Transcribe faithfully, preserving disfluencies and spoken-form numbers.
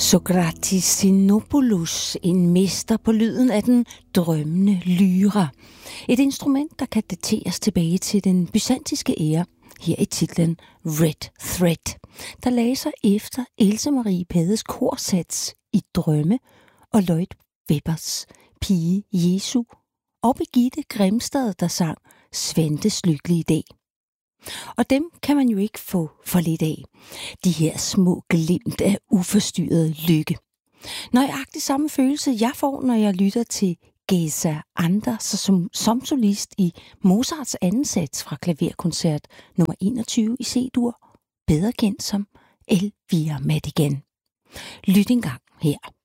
Sokratissinopoulos, en mester på lyden af den drømmende lyra. Et instrument, der kan dateres tilbage til den byzantinske æra, her i titlen Red Thread, der lagde sig efter Else Marie Pades korsats i Drømme og Lloyd Webbers Pige Jesu og Birgitte Grimstad, der sang Svendtes lykkelige dag. Og dem kan man jo ikke få for lidt af. De her små glimt af uforstyrret lykke. Nøjagtigt samme følelse jeg får, når jeg lytter til Geza Anders som, som solist i Mozarts anden sats fra klaverkoncert nummer enogtyve i C-dur, bedre kendt som Elvira Madigan. Lyt engang her.